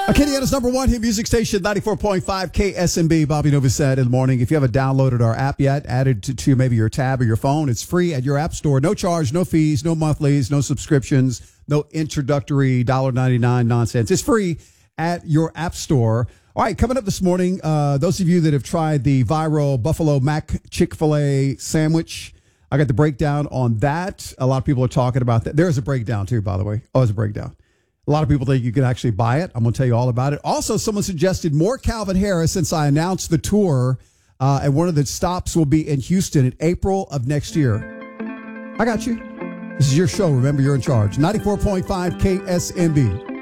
Acadiana's number one hit music station, 94.5 KSMB. Bobby Novosad in the morning. If you haven't downloaded our app yet, added to maybe your tab or your phone, it's free at your app store. No charge, no fees, no monthlies, no subscriptions, no introductory $1.99 nonsense. It's free at your app store. All right, coming up this morning, those of you that have tried the viral Buffalo Mac Chick-fil-A sandwich, I got the breakdown on that. A lot of people are talking about that. There is a breakdown too, by the way. Oh, there's a breakdown. A lot of people think you can actually buy it. I'm going to tell you all about it. Also, someone suggested more Calvin Harris since I announced the tour, and one of the stops will be in Houston in April of next year. I got you. This is your show. Remember, you're in charge. 94.5 KSMB.